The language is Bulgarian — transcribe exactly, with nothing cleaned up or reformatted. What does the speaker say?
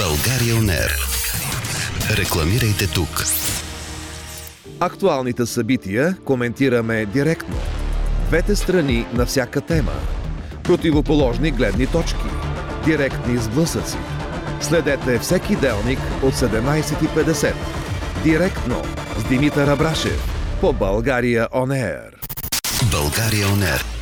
България он ер. Рекламирайте тук. Актуалните събития коментираме директно. Двете страни на всяка тема. Противоположни гледни точки. Директни сблъсъци. Следете всеки делник от седемнайсет и петдесет. Директно с Димитър Абрашев по България он ер. България он ер.